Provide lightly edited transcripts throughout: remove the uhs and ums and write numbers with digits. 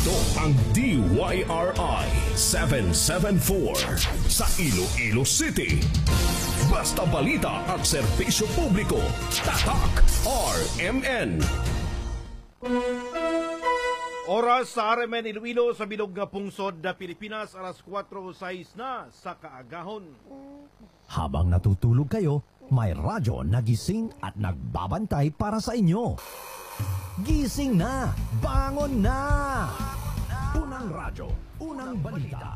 Ito ang DYRI 774 sa Iloilo City. Basta balita at serbisyo publiko. Tatak RMN. Oras sa RMN Iloilo sa bilog nga pungsod na Pilipinas, alas 4:06 na sa kaagahon. Habang natutulog kayo, may radyo nagising at nagbabantay para sa inyo. Gising na! Bangon na! Unang radyo, unang balita.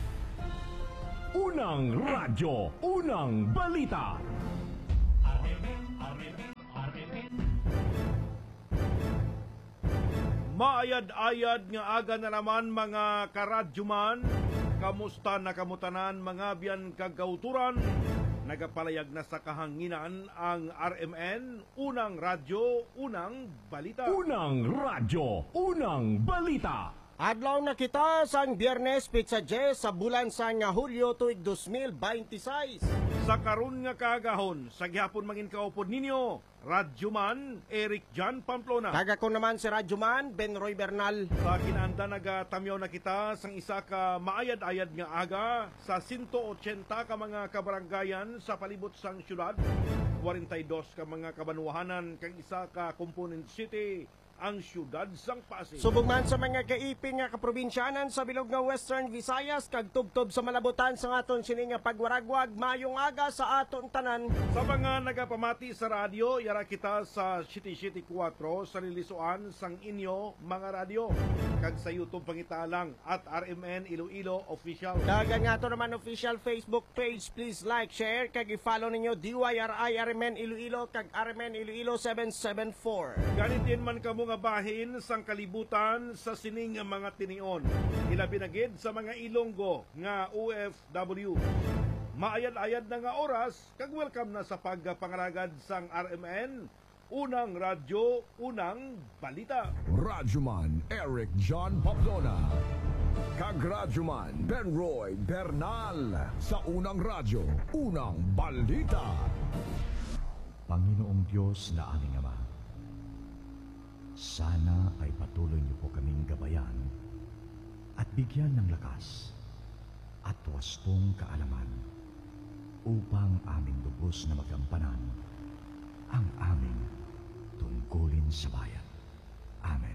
Unang radyo, unang balita. Maayad-ayad nga aga na naman mga karadyoman. Kamusta na kamutanan mga biyan kagauturan? Nagapalayag na sa kahanginan ang RMN, unang radyo, unang balita. Unang radyo, unang balita. Adlaw na kita sang Biyernes Pizza Jazz sa bulan sa nga Hulyo tuig 2026. Sa karon nga kaagahon, sa gihapon mangin kaupod ninyo, Radyoman Eric John Pamplona. Kagako naman si Radyoman Ben Roy Bernal. Sa kinaanda nagatamyaw na kita sang isa ka maayad-ayad nga aga sa 180 ka mga kabaranggayan sa palibot sang syudad, 42 ka mga kabanwahanan kang isa ka component city ang syudad sang Pasig. Subong man sa mga kaipin nga kaprobinsyanan sa bilog nga Western Visayas kag tubtob sa malabutan sa aton sini nga pagwaragwag mayong aga sa aton tanan. Sa mga nagapamati sa radyo, yara kita sa City 4 sa lilisuan sang inyo mga radyo. Kag sa YouTube pangitalang at RMN Iloilo Official. Dagan nga to naman official Facebook page, please like, share kag i-follow ninyo DYRI RMN Iloilo kag RMN Iloilo 774. Ganitin man kamo nga bahin sang kalibutan sa sining nga mga tinion. Ilabinagid sa mga Ilonggo nga OFW. Maayad-ayad na nga oras, kag welcome na sa pagpangaragad sang RMN, unang radyo, unang balita. Radyoman Eric John Pamplona. Kag Radyoman Ben Roy Bernal sa unang radyo, unang balita. Panginoong Diyos na aming Ama, sana ay patuloy niyo po kaming gabayan at bigyan ng lakas at wastong kaalaman upang aming lubos na magampanan ang aming tungkulin sa bayan. Amen.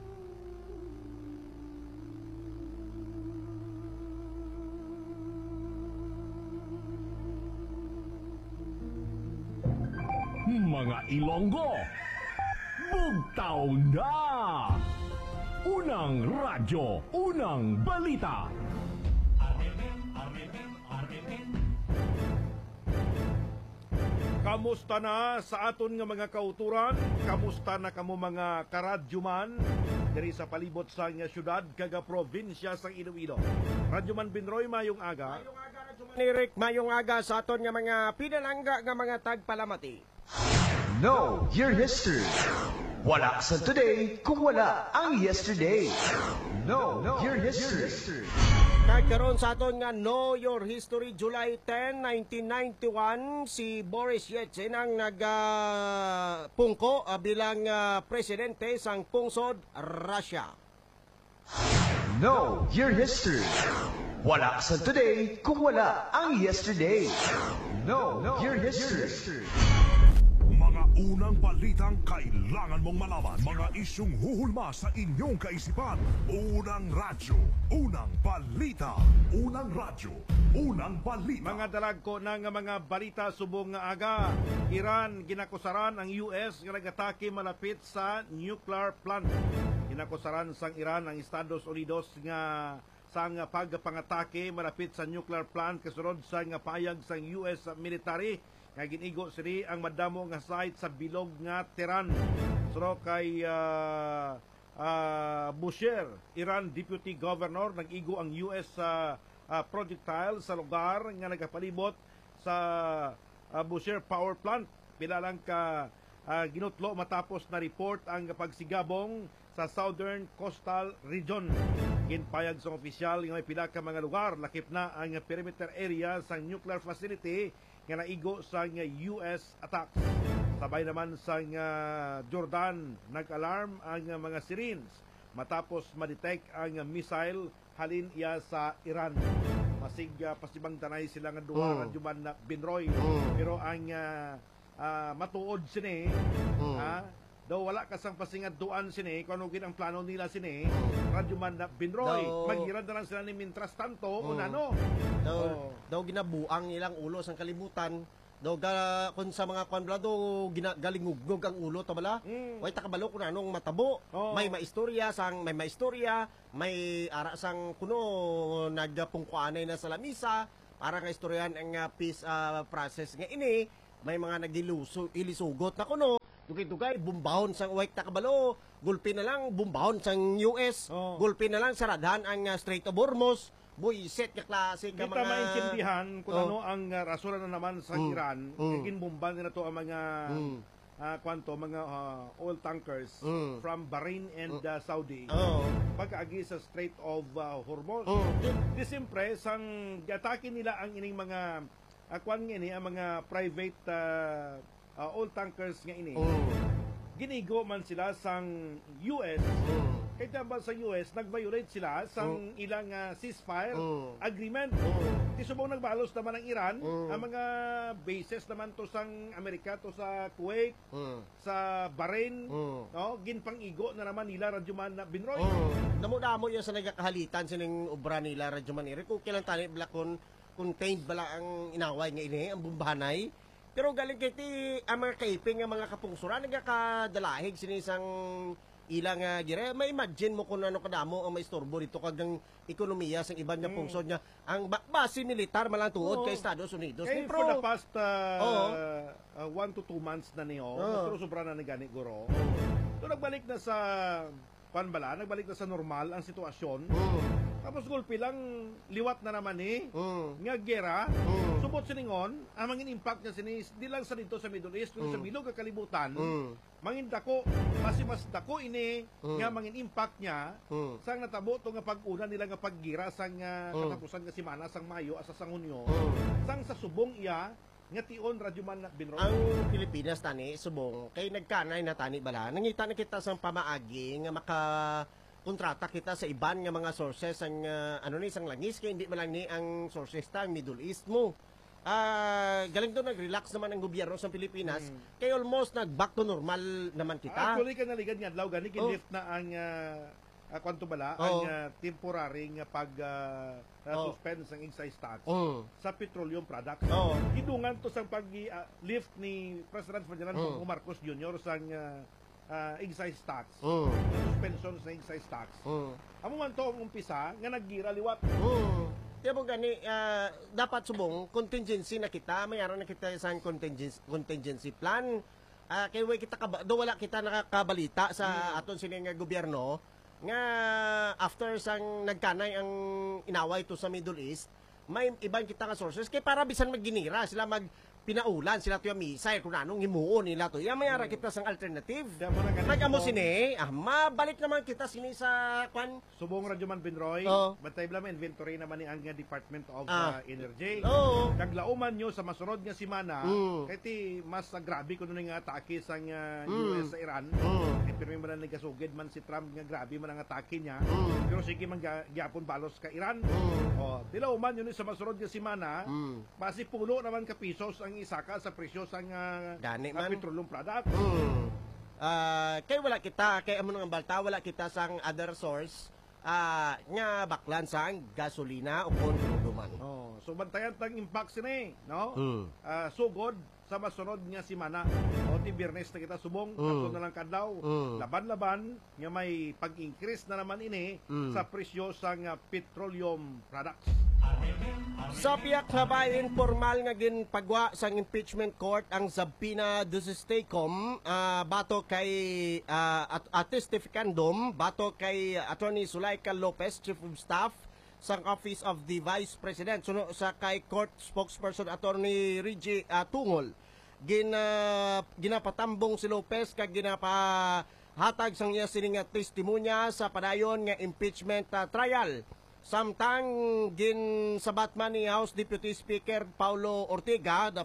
Mga Ilonggo, bugtaw na! Unang radyo, unang balita. Kamusta na sa aton nga mga kauturan? Kamusta na kamo mga karadyoman diri sa palibot sa nga syudad kaga probinsya sa Iloilo? Radyoman Binroy, mayong aga. Eric, mayong aga sa aton nga mga pinalangga nga mga tagpalamati. Know your history. Wala sa today kung wala ang yesterday. Know your history. Nagkaroon sa aton nga Know Your History July 10, 1991 si Boris Yeltsin ang nagpungko bilang presidente sang pungsod Russia. Know your history. Wala sa today kung wala ang yesterday. Know your history. Mga unang balitang kailangan mong malaman. Mga isyong huhulma sa inyong kaisipan. Unang radyo, unang balita. Unang radyo, unang balita. Mga dalagko na nga mga balita subong nga aga. Iran ginakusaran ang US nga nagatake malapit sa nuclear plant. Ginakusaran sang Iran ang Estados Unidos nga sang pagpangatake malapit sa nuclear plant kasunod sa nga payag sang US military nga ginigo sini ang madamo nga site sa bilog nga Tehran. So kay Bushehr, Iran Deputy Governor, nag-igo ang US projectile sa lugar nga nagapalibot sa Bushehr Power Plant. Pila lang ka ginutlo matapos na report ang pagsigabong sa Southern Coastal Region. Ginpayag sa opisyal nga may pila ka mga lugar lakip na ang perimeter area sa nuclear facility nga naigo sa US attacks. Sabay naman sa Jordan, nag-alarm ang mga sirens matapos ma-detect ang missile halin iya sa Iran. Masig pasibang tanay sila nga duwa radyuman na Binroy. Pero ang matuod sini daw wala kasang pasingad duan sini kung anugin ang plano nila sini radyuman na Binroy. Maghirad na lang sila ni Mintras Tanto kung ano. Daw ginabuang ilang ulo sang kalibutan. Daw kung sa mga kwan do galingugnog ang ulo to bala. Way takabalo kun anong matabo. May maistorya sang may maistorya, may ara sang kuno nagpungkuanay na sa lamisa para nga istoryan ang peace process nga ini. May mga ilisugot na kuno. Dugay-dugay bumbahon sang way takabalo. Gulpi na lang bumbahon sang US. Gulpi na lang saradhan ang Strait of Hormuz. Buiset ka klase ka mga... mga... Kita maintindihan kung ano ang rason na naman sa Iran. Ginbomban na to ang mga mga oil tankers from Bahrain and Saudi. Pagkaagi sa Strait of Hormuz. Di siyempre, sang atake nila ang ining mga ang mga private oil tankers nga ini. Ginigo man sila sang US. Kaya ba sa US, nag-violate sila sang ilang ceasefire agreement. Tisubong nagbalos naman ang Iran, ang mga bases naman to sang Amerika, to sa Kuwait, sa Bahrain, ginpang-igo na naman nila radyuman na Binroy. Damo-damo yan sa nagkakahalitan sining obra nila radyuman iri. Kung kailang tani bala contained bala ang inaway nga ini, ang bumbahanay. Pero galing kiti ang mga kaiping ang mga kapungsura nagkakadalahig sinisang ilang gire. May imagine mo kung ano kadamo ang maistorbo dito kagang ekonomiya sa iban nga pungsod niya. Ang base militar malang tuod kay Estados Unidos. Kaya for the past 1 to 2 months na niyo, mas sobra na nagani guro. So nagbalik na sa nagbalik na sa normal ang sitwasyon. Tapos gulpi lang, liwat na naman nga gera. Subot siningon, ang mangin impact niya sinis, di lang sa dito sa Middle East, kundi sa bilog ka kalibutan, mangin dako, mas dako ini, nga mangin impact niya, sang natabo to nga pag-una nila nga paggira, sang katapusan nga simana, sang Mayo, asa sang Hunyo, sang sa subong iya, nga tion radyuman na Binroy. Ang Pilipinas tani, subong, kay nagkanay na tani bala, nangita na kita sang pamaagi, nga kontrata kita sa iban nga mga sources ang sang langis kay hindi man lang ni ang sources ta ang Middle East mo. Galing doon nag-relax naman ang gobyerno sa Pilipinas kay almost nag-back to normal naman kita. Actually ka naligad nga adlaw gani ginlift na ang kwanto bala ang temporary nga pag suspend sang excise tax sa petroleum products. Gidungan to sang pag-lift ni President Ferdinand Marcos Jr. sang excise tax. Suspension sa excise tax. Amo man to ang umpisa nga naggira liwat. Kaya mo gani, dapat subong, contingency na kita, mayroon na kita sa contingency plan. Kaya kita wala kita nakakabalita sa aton sining gobyerno nga after sang nagkanay ang inaway to sa Middle East, may iban kita nga sources kay para bisan magginira sila pinaulan sila tuya misay kung anong himuon nila to. Yan mayara kita sang alternative. Nagamo sini, mabalik naman kita sini sa kwan. Subong radyuman Binroy, bantay bala inventory naman ni ang Department of Energy. Kaglauman nyo sa masunod nga simana, kay ti mas grabe kuno nga atake sang US sa Iran. Pero man na nagasugid man si Trump nga grabe man ang atake niya. Pero sige man gyapon balos ka Iran. Dilauman yun sa masunod nga simana, basi pulo naman ka pesos ang isaka sa presyo sang petroleum product. Kay wala kita, kay amo nga balta, wala kita sang other source nga baklan sang gasolina o kung man. So bantayan tang impact sini, no? Sugod sa masunod nga simana. Ti Biyernes na kita subong, tatlo na lang kadlaw. Laban-laban nga may pag-increase na naman ini sa presyo sang petroleum products. Sa piyak na bayan, formal nga ginpagwa sa impeachment court ang Zabina Dusistecom bato kay testificandum bato kay Attorney Zulaika Lopez, Chief of Staff sa Office of the Vice President. Suno sa kay court spokesperson Attorney Reggie Tungol. Ginapatambong si Lopez kag ginapahatag sang iya sining testimonya sa padayon nga impeachment trial. Samtang ginsabat man ni House Deputy Speaker Paulo Ortega the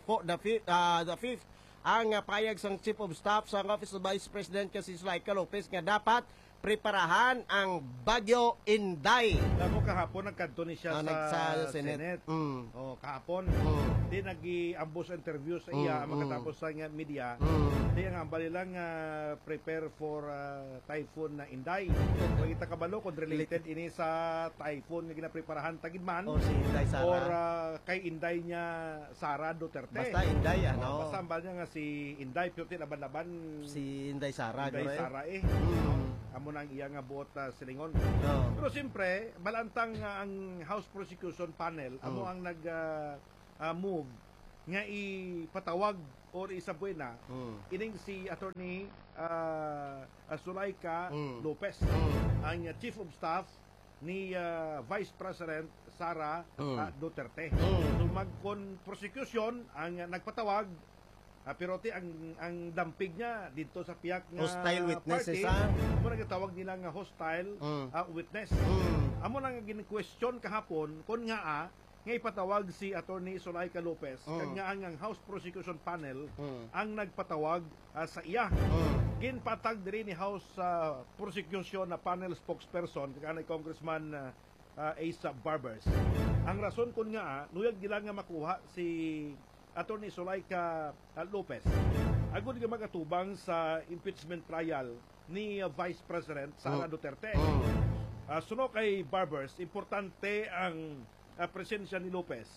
fifth ang payag sang Chief of Staff sa Office of Vice President kasi Zulaika Lopez nga dapat preparahan ang Bagyo Inday. Alam mo kahapon nagkanto ni siya Sa sa Senate. Senate. Kahapon. Di nag-ambos interview sa iya makatapos sa nga media. Di ang ambali lang prepare for typhoon na Inday. Kung kita kabalo kung related ini sa typhoon nga ginapreparahan tagidman O si Inday Sara. or kay Inday niya Sara Duterte. Basta Inday, ano? Basta ambal niya nga si Inday Piyuti laban-laban Si Inday Sara. Inday gore. Sara amo nang iya nga buot silingon. Oo. Pero siyempre, malantang ang House Prosecution Panel, amo ang nag-move nga ipatawag or isabuena ining si Attorney Zulaika Lopez, ang Chief of Staff ni Vice President Sara Duterte. So magkon prosecution ang nagpatawag pero ang dampig niya dito sa piyak nga Hostile witnesses, party, amo nagtawag nila nga hostile witness. Amo nang gin-question kahapon kun nga ipatawag si Attorney Zulaika Lopez kag nga ang House Prosecution Panel ang nagpatawag sa iya. Ginpatag diri ni House Prosecution na panel spokesperson kag Congressman Asa Barbers. Ang rason kun nga nuyag nila nga makuha si Attorney Zulaika Lopez agud nga magatubang sa impeachment trial ni Vice President Sara Duterte. Suno kay Barbers, importante ang presensya ni Lopez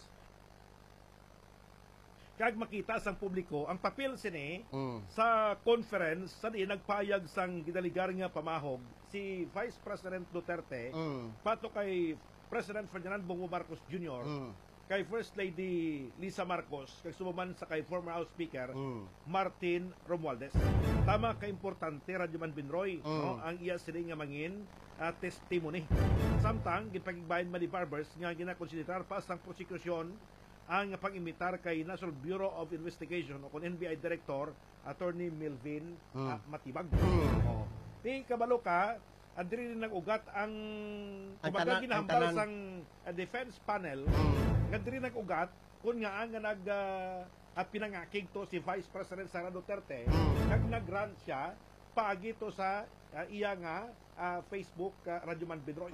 kag makita sang publiko ang papel sini sa conference sa di nagpayag sang gidaligar nga pamahog si Vice President Duterte pato kay President Ferdinand Bongbong Marcos Jr. Kay First Lady Lisa Marcos, kay sumuman sa kay former House Speaker Martin Romualdez. Tama ka importante Radyoman Binroy, no? Ang iya sila nga mangin testimony. Samtang gipagigbayan man ni Barbers nga ginakonsiderar pa sang prosecution ang pag-imitar kay National Bureau of Investigation o kung NBI Director Attorney Melvin Matibag. Di kabalo ka adiri rin nag-ugat ang kumbaga ginahambal sang defense panel nga diri nag-ugat kun nga ang pinangakig to si Vice President Sara Duterte kag nag-grant siya paagi to sa iya nga Facebook Radyoman Binroy.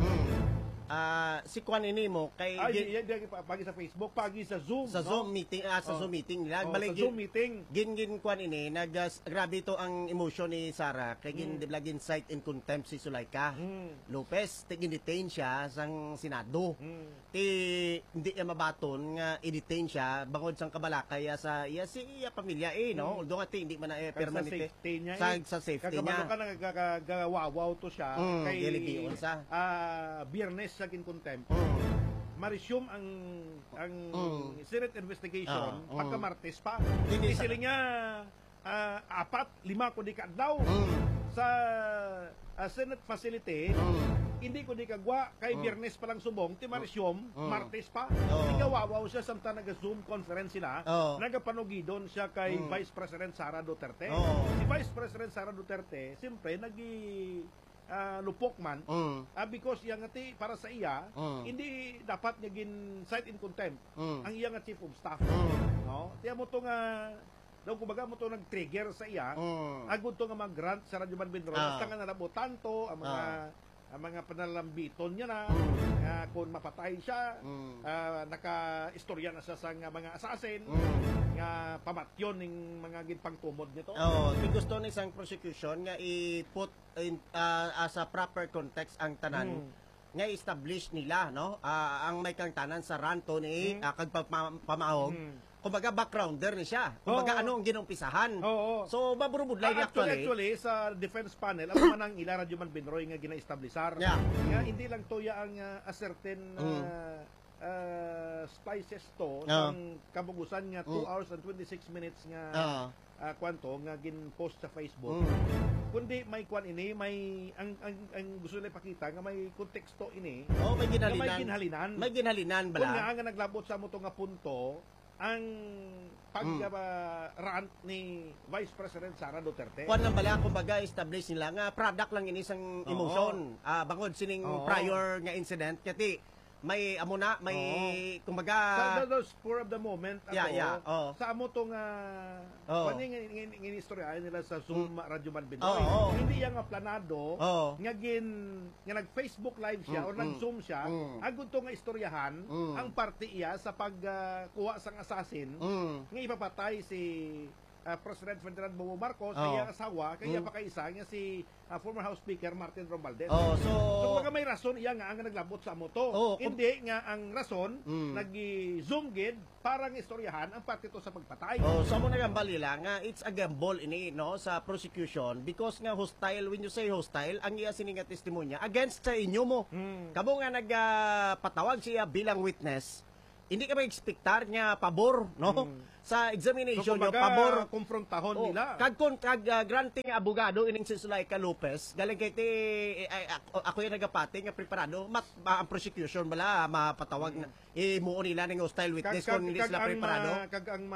Si Kwan ini mo kay pagi sa Facebook, pagi sa Zoom, sa Zoom meeting sa Zoom meeting nila sa Zoom meeting. Gin Kwan ini grabe to ang emotion ni Sara kay gin diblagin cite in contempt si Zulaika Lopez detain siya sang Senado. Hindi niya mabaton nga i-detain siya bangod sang kabalakay sa iya pamilya no although nga hindi man permanente sa safety niya ka nagagawawaw to siya kay Biyernes sa contempt. Ma-resume ang Senate investigation pagka Martes pa. Hindi sila nga 4-5 kundi kadlaw sa Senate facility. Hindi ko di kagwa kay Biyernes pa lang subong ti ma-resume Martes pa. Igawawaw siya samtang naga-Zoom conference sila. Nagapanugidon siya kay Vice President Sara Duterte. Si Vice President Sara Duterte siyempre lupok man because iya nga ti para sa iya hindi dapat niya gin cite in contempt ang iya nga Chief of Staff no tiya mo to nga daw kumbaga mo to nag-trigger sa iya agud to nga mag-grant sa Radyoman Binroy basta nga nalabutan to ang mga panalambiton niya na kung mapatay siya naka-istorya na siya sa mga assassin nga pamatyon ning mga ginpangtumod nito. Gusto ni isang prosecution nga i-put in as a proper context ang tanan nga establish nila no ang may kang tanan sa ranto ni kag pamahog. Kumbaga backgrounder ni siya. Kumbaga ano ang ginumpisahan. So maburubudlay actually sa defense panel ang man ang ila Radyoman Binroy nga gina-establisar. Nga hindi lang to ya ang a certain splices to ang kabugusan nga 2 hours and 26 minutes nga kwanto nga gin-post sa Facebook. Kundi may kwan ini, may ang gusto nila ipakita nga may konteksto ini. May ginhalinan. May ginhalinan bala. Kung nga naglabot sa mo to nga punto ang pag-rant ni Vice President Sara Duterte. Kwan lang bala, kumbaga, establish nila nga product lang ini isang emotion. Bangod sining prior nga incident. Kati, may amo na, may kumbaga Those spur of the moment ako, sa amo tong istorya nila sa Zoom Radyo Manbinoy. Hindi yan nga planado nga nag-Facebook live siya o nag-Zoom siya, agud to nga istoryahan ang parte iya sa pagkuha sang assassin nga ipapatay si President Ferdinand Bongbong Marcos sa iyang asawa, kaya pa kaisa nga si former House Speaker Martin Romualdez. So pag may rason iya nga ang naglabot sa moto. Hindi nga ang rason nag-zoom gid para nga istoryahan ang parte to sa pagpatay. So mo nagambal nila nga it's a gamble ini no sa prosecution because nga hostile, when you say hostile, ang iya sininga testimonya against sa inyo mo. Kamo nga nagpatawag siya bilang witness. Hindi ka mag-expectar nga pabor, no? Sa examination, so, yung pabor. Konfrontahon nila. Kag granting abogado ining si Zulaika Lopez, galing kay ako yung nagapati nga preparado, ang prosecution bala mapatawag na imuo nila ng hostile witness kung hindi sila preparado. Kag ang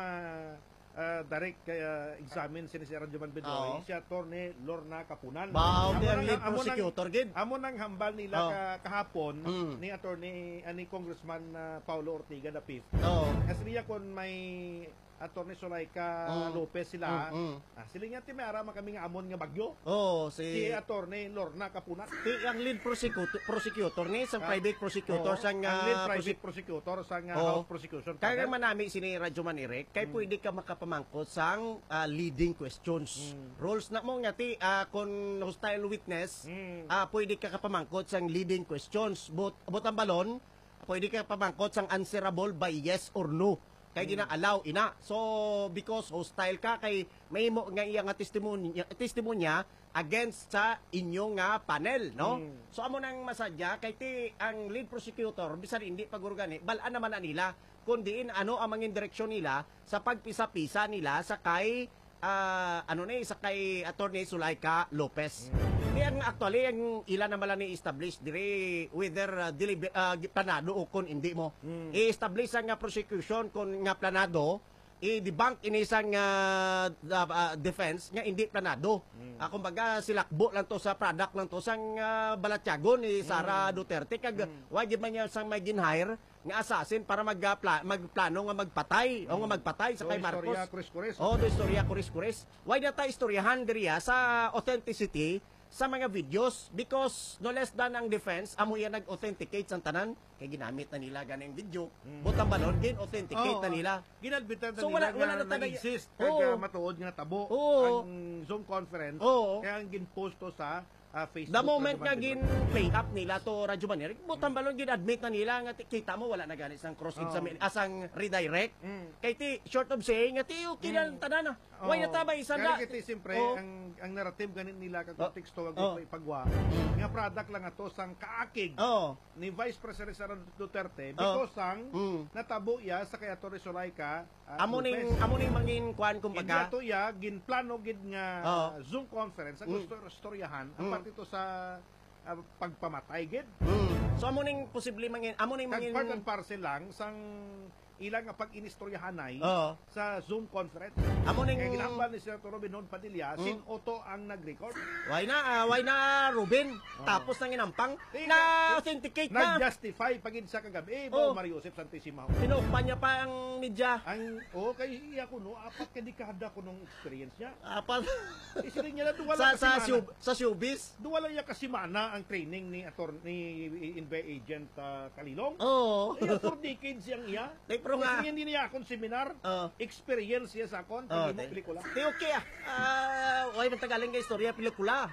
direct examine si Radyo Manbinoy, si Atty. Lorna Kapunan. Bao ang lead prosecutor gid. Amo nang hambal nila kahapon ni Attorney ni Congressman Paulo Ortiga da Fifth. Kasi niya kung may Atty. Zulaika Lopez sila, sila nga timara kami nga amon nga bagyo. Si Atty. Lorna Kapunan. Ang lead prosecutor ni sa private prosecutor sang ang lead private prosecutor sang House Prosecution. Kaya manami sini Radyo Manirek, kay pwede ka makapamangkot sang leading questions. Rules na mo nga ti kung hostile witness, pwede ka kapamangkot sang leading questions. But ang balon, pwede ka pamangkot sang answerable by yes or no. Kay gina-allow ina. So because hostile ka kay may mo nga iya nga testimonya against sa inyo nga panel, no? So amo nang masadya kay ti ang lead prosecutor bisan hindi pagurgani balaan naman na nila kun diin ano ang mangin direksyon nila sa pagpisa-pisa nila sa kay sa kay Atty. Zulaika Lopez. Ang actually ang ilan naman lang ni-establish dire whether planado o kung hindi mo. I-establish ang prosecution kung nga planado, i-debunk inisang defense nga hindi planado. Kumbaga silakbo lang to sa product lang to sang Balatyagon ni Sara Duterte kag wag man niya sang may ginhire nga assassin para magplano nga magpatay o nga magpatay sa kay Marcos. Do istorya kuris-kuris. Why na ta istoryahan diriya sa authenticity sa mga videos because no less than ang defense amo yan nag-authenticate sa tanan kay ginamit na nila ganing video. Butang balon gin-authenticate na nila. Ginadbitan na so, nila wala na nag-exist kaya matuod nga tabo ang Zoom conference kaya ang ginposto sa Facebook. The moment nga gin-play up nila to Radyo Manirek, butang balon gin-admit na nila nga kita mo wala na gani sang cross-examine asang redirect. Kay ti short of saying nga ti okay lang tanan. Why na tabay isa na? Kaya siyempre ang narrative ganit nila kag konteksto wag ipagwa. Nga product lang ato sang kaakig ni Vice President Sara Duterte because sang natabo iya sa kay Atty. Zulaika amo ning mangin kuan kumbaga. Ato ya ginplano gid nga Zoom conference ang istoryahan ang parte to sa pagpamatay gid. So amo ning posible mangin part and parcel lang sang ilang nga pag-inistoryahanay sa Zoom conference. Amo ning kay ginambal ni Sir Robin Hood Padilla, sin Otto ang nag-record. Why na Ruben? Tapos nang inampang na authenticate na. Nag-justify pagid sa kagabi Mario Joseph Santissima. Pinukpan niya pa ang media. Ang kay iya ko no apat ka dekada ko nung experience niya. Apat. Isiling niya na duwala sa showbiz. Duwala niya kasi mana ang training ni Inve Agent Kalilong. For decades siyang iya. Pero nga hindi niya akong seminar, experience siya sa akon, pag pelikula. Okay way matagaling nga istorya pelikula.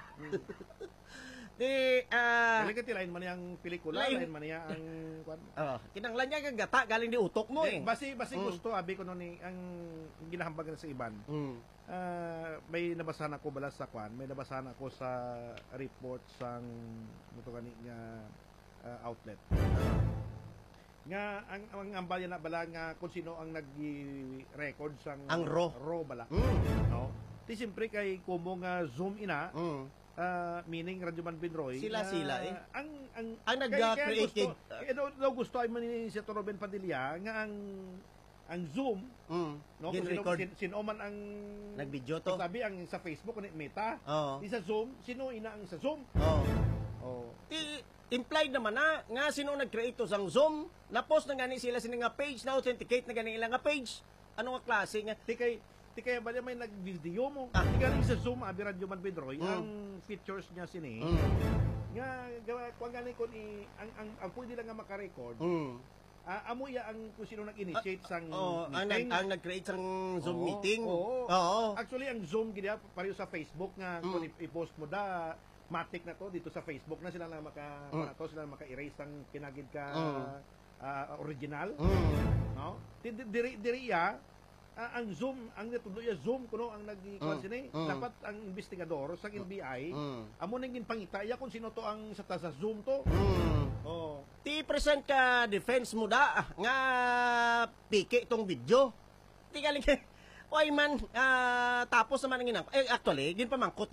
Galing ka lain man yang pelikula, lain man yang kinanglan niya kang gata galing di utok mo Basi gusto abi ko no ni ang ginahambag na sa iban. May nabasahan ako bala sa kwan, may nabasahan ako sa report sang muto kani nga outlet. Nga ang ambalya na bala nga kung sino ang nag-record sang ang raw bala. No? Di siyempre kay kumo nga Zoom ina, meaning Radyo Manbinoy. Sila ang nag-create gusto ay man ni si Robin Padilla nga ang Zoom no sino man ang nag-video to. Sabi ang sa Facebook ni Meta. Di sa Zoom, sino ina ang sa Zoom? implied naman na nga sino nag-create to sang Zoom, na-post na gani sila sila nga page, na-authenticate na gani ilang nga page. Ano nga klase nga? Di kaya ba may nag-video mo? Di galing sa Zoom, Abi Radio Man Pedroy, ang features niya sini, nga, kung gani kung ang pwede lang nga makarecord, amo ya ang kung sino nag-initiate sang meeting. Ang nag-create sang Zoom meeting. Oo. Actually, ang Zoom, gina, pareho sa Facebook nga, kung i-post mo matik na to dito sa Facebook na sila na sila maka-erase ang pinagid ka original. No? Diri ang Zoom, ang natudo ya Zoom kuno ang nagikuan sini. Dapat ang investigador sa NBI amo nang ginpangita ya kung sino to ang sa Zoom to. Ti present ka defense mo da nga piki itong video. Ti galing oy man tapos naman ang actually gin pamangkot